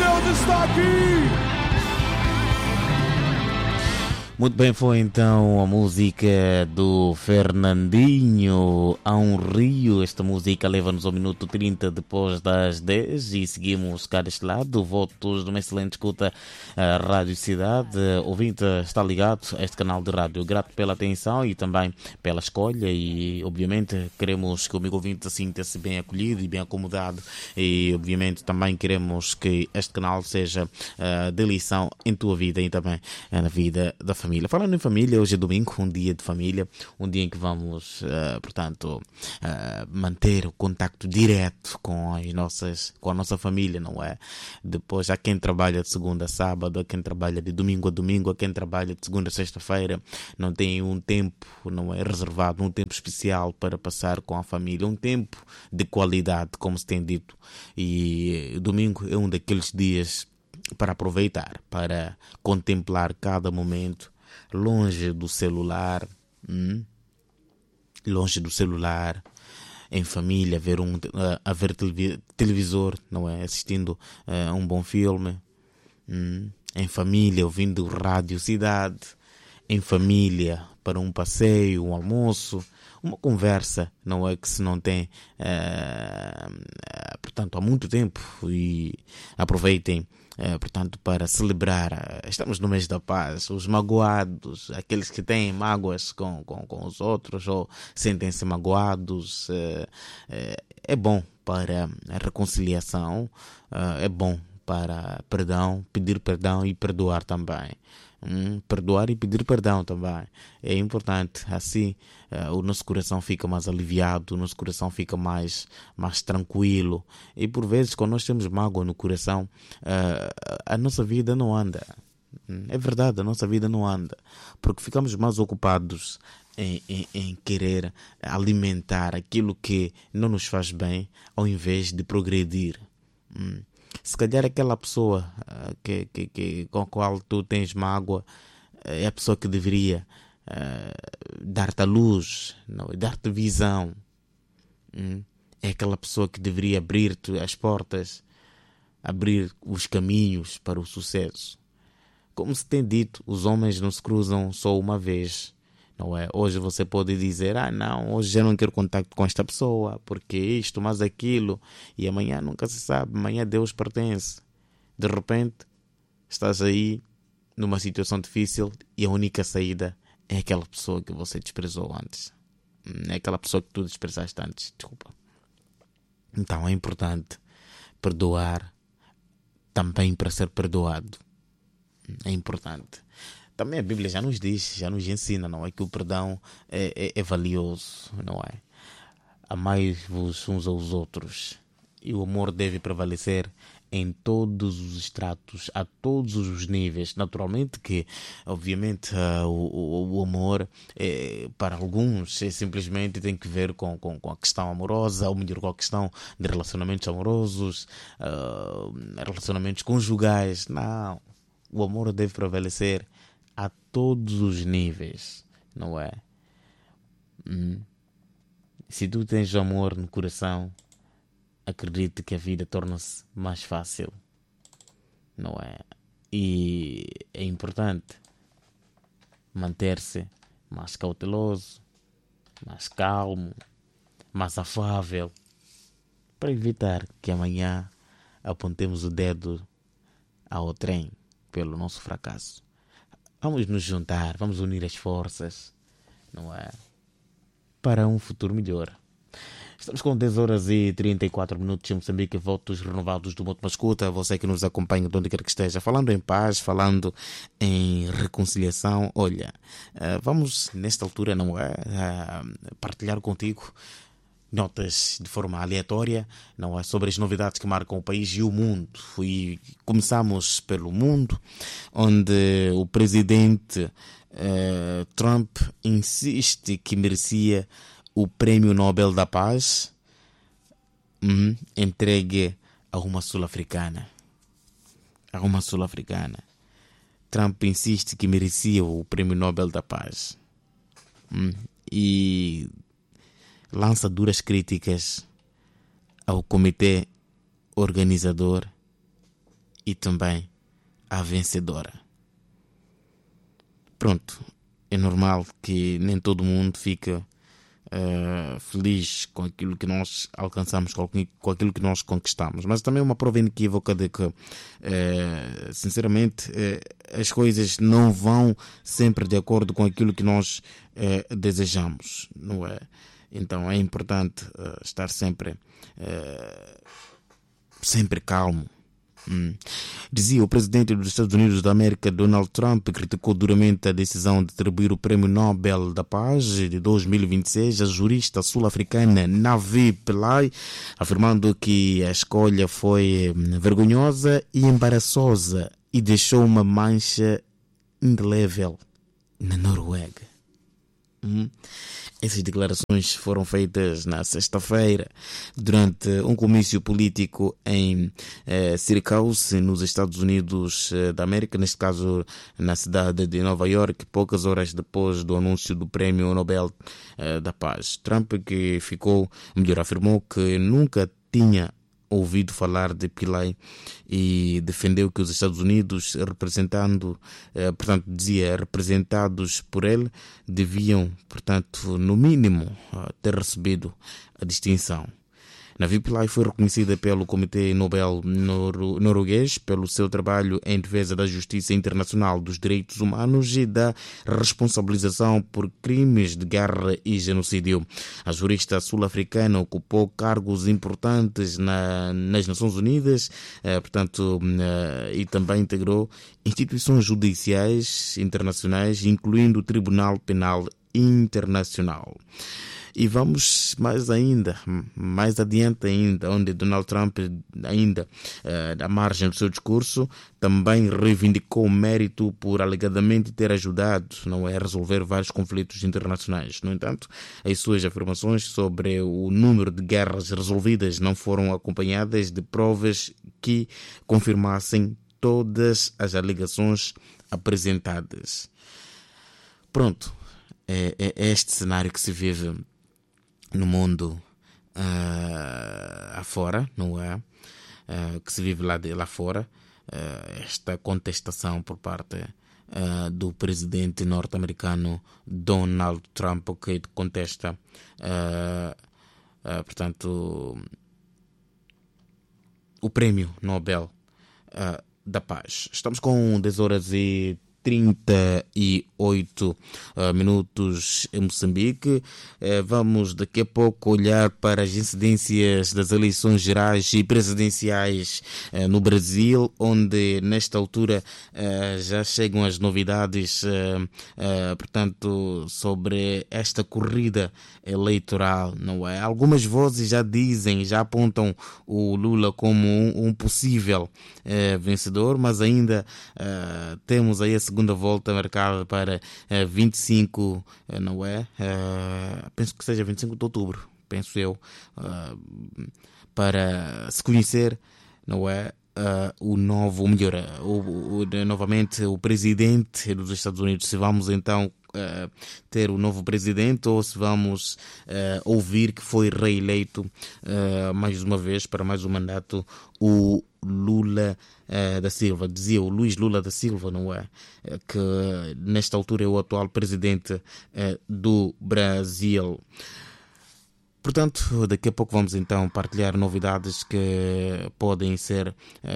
meu destaque! Muito bem, foi então a música do Fernandinho, A um Rio. Esta música leva-nos ao minuto 30 depois das 10 e seguimos cá deste lado. Votos de uma excelente escuta à Rádio Cidade. Ouvinte, está ligado a este canal de rádio. Grato pela atenção e também pela escolha e, obviamente, queremos que o amigo ouvinte sinta-se bem acolhido e bem acomodado e, obviamente, também queremos que este canal seja de lição em tua vida e também na vida da família. Falando em família, hoje é domingo, um dia de família, um dia em que vamos, portanto, manter o contacto direto com a nossa família, não é? Depois há quem trabalha de segunda a sábado, há quem trabalha de domingo a domingo, há quem trabalha de segunda a sexta-feira, não tem um tempo, não é reservado, um tempo especial para passar com a família, um tempo de qualidade, como se tem dito. E domingo é um daqueles dias para aproveitar, para contemplar cada momento longe do celular, em família, a ver televisor, não é? Assistindo a um bom filme, em família, ouvindo rádio Cidade, em família, para um passeio, um almoço, uma conversa, não é? Que se não tem, portanto, há muito tempo e aproveitem. Portanto, para celebrar, estamos no mês da paz, os magoados, aqueles que têm mágoas com os outros ou sentem-se magoados, é bom para a reconciliação, é bom para perdão, pedir perdão e perdoar também. Perdoar e pedir perdão também é importante. Assim o nosso coração fica mais aliviado, o nosso coração fica mais tranquilo. E por vezes, quando nós temos mágoa no coração, a nossa vida não anda. É verdade, a nossa vida não anda, porque ficamos mais ocupados em querer alimentar aquilo que não nos faz bem, ao invés de progredir. Se calhar aquela pessoa com a qual tu tens mágoa é a pessoa que deveria dar-te a luz, não, dar-te visão. É aquela pessoa que deveria abrir-te as portas, abrir os caminhos para o sucesso. Como se tem dito, os homens não se cruzam só uma vez. Não é? Hoje você pode dizer, não, hoje eu não quero contacto com esta pessoa, porque isto, mas aquilo, e amanhã nunca se sabe, amanhã Deus pertence. De repente, estás aí numa situação difícil e a única saída é aquela pessoa que você desprezou antes. É aquela pessoa que tu desprezaste antes, desculpa. Então é importante perdoar também para ser perdoado. É importante. Também a Bíblia já nos diz, já nos ensina, não é? Que o perdão é valioso, não é? Amai-vos uns aos outros. E o amor deve prevalecer em todos os estratos, a todos os níveis. Naturalmente que, obviamente, o amor, para alguns, simplesmente tem que ver com a questão amorosa, ou melhor, com a questão de relacionamentos amorosos, relacionamentos conjugais. Não. O amor deve prevalecer a todos os níveis, não é? Se tu tens amor no coração, acredite que a vida torna-se mais fácil, não é? E é importante manter-se mais cauteloso, mais calmo, mais afável, para evitar que amanhã apontemos o dedo ao trem pelo nosso fracasso. Vamos nos juntar, vamos unir as forças, não é? Para um futuro melhor. Estamos com 10 horas e 34 minutos em Moçambique, votos renovados do Moto Mascuta. Você que nos acompanha de onde quer que esteja, falando em paz, falando em reconciliação. Olha, vamos nesta altura, não é? Partilhar contigo notas de forma aleatória, não é, sobre as novidades que marcam o país e o mundo. E começamos pelo mundo, onde o presidente Trump insiste que merecia o Prémio Nobel da Paz entregue a uma sul-africana. Trump insiste que merecia o Prémio Nobel da Paz. E lança duras críticas ao comitê organizador e também a vencedora. Pronto, é normal que nem todo mundo fica feliz com aquilo que nós alcançamos, com aquilo que nós conquistamos, mas também é uma prova inequívoca de que, sinceramente, as coisas não vão sempre de acordo com aquilo que nós desejamos, não é? Então é importante estar sempre calmo. Dizia o presidente dos Estados Unidos da América, Donald Trump, criticou duramente a decisão de atribuir o Prêmio Nobel da Paz de 2026 à jurista sul-africana Navi Pillay, afirmando que a escolha foi vergonhosa e embaraçosa e deixou uma mancha indelével na Noruega. Essas declarações foram feitas na sexta-feira durante um comício político em Syracuse, nos Estados Unidos da América, neste caso na cidade de Nova York, poucas horas depois do anúncio do Prêmio Nobel da Paz. Trump, afirmou que nunca tinha ouvido falar de Pillay e defendeu que os Estados Unidos, representados por ele, deviam, portanto, no mínimo, ter recebido a distinção. Navi Pillay foi reconhecida pelo Comitê Nobel norueguês pelo seu trabalho em defesa da justiça internacional, dos direitos humanos e da responsabilização por crimes de guerra e genocídio. A jurista sul-africana ocupou cargos importantes nas Nações Unidas, e também integrou instituições judiciais internacionais, incluindo o Tribunal Penal Internacional. E vamos mais adiante ainda, onde Donald Trump, ainda à margem do seu discurso, também reivindicou o mérito por alegadamente ter ajudado a resolver vários conflitos internacionais. No entanto, as suas afirmações sobre o número de guerras resolvidas não foram acompanhadas de provas que confirmassem todas as alegações apresentadas. Pronto, é este cenário que se vive no mundo afora, não é? Que se vive lá fora, esta contestação por parte do presidente norte-americano Donald Trump, que contesta, o Prêmio Nobel da Paz. Estamos com 10 horas e 38 minutos em Moçambique. Vamos daqui a pouco olhar para as incidências das eleições gerais e presidenciais no Brasil, onde nesta altura já chegam as novidades, sobre esta corrida eleitoral, não é? Algumas vozes já apontam o Lula como um possível vencedor, mas ainda temos aí a segunda volta marcada para 25, não é? Penso que seja 25 de outubro, penso eu, para se conhecer, não é? Novamente o presidente dos Estados Unidos, se vamos então ter o novo presidente ou se vamos ouvir que foi reeleito mais uma vez para mais um mandato o Lula da Silva. Dizia o Luiz Lula da Silva, não é? Que nesta altura é o atual presidente do Brasil. Portanto, daqui a pouco vamos então partilhar novidades que podem ser,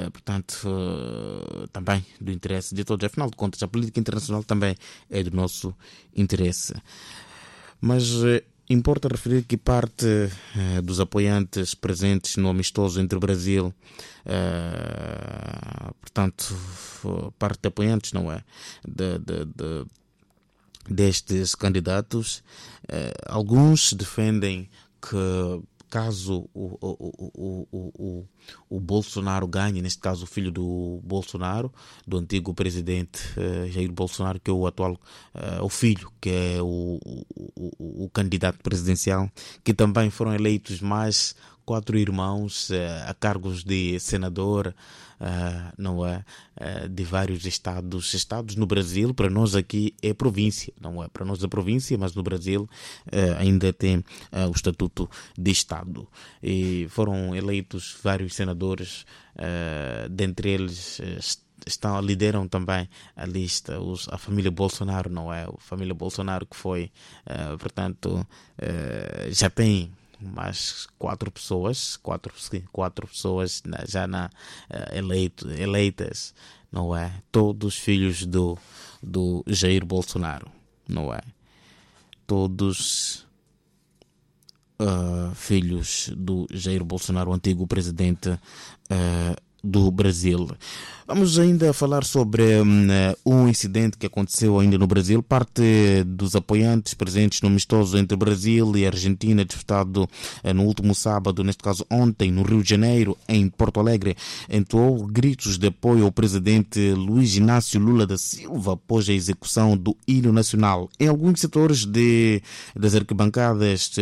também do interesse de todos. Afinal de contas, a política internacional também é do nosso interesse. Mas importa referir que parte dos apoiantes presentes no amistoso entre o Brasil, parte de apoiantes, não é? Destes candidatos, alguns defendem que caso o Bolsonaro ganhe, neste caso o filho do Bolsonaro, do antigo presidente Jair Bolsonaro, que é o atual, o filho, que é o candidato presidencial, que também foram eleitos mais 4 irmãos a cargos de senador, não é? De vários estados no Brasil. Para nós aqui é província, não é? Para nós é província, mas no Brasil ainda tem o estatuto de estado. E foram eleitos vários senadores, dentre eles lideram também a lista a família Bolsonaro, não é? A família Bolsonaro que foi, portanto, já tem mais quatro pessoas eleitas, não é? Todos filhos do Jair Bolsonaro, não é? Todos filhos do Jair Bolsonaro, o antigo presidente do Brasil. Vamos ainda falar sobre um incidente que aconteceu ainda no Brasil. Parte dos apoiantes presentes no amistoso entre Brasil e Argentina, disputado no último sábado, neste caso ontem, no Rio de Janeiro, em Porto Alegre, entoou gritos de apoio ao presidente Luiz Inácio Lula da Silva após a execução do hino nacional. Em alguns setores das arquibancadas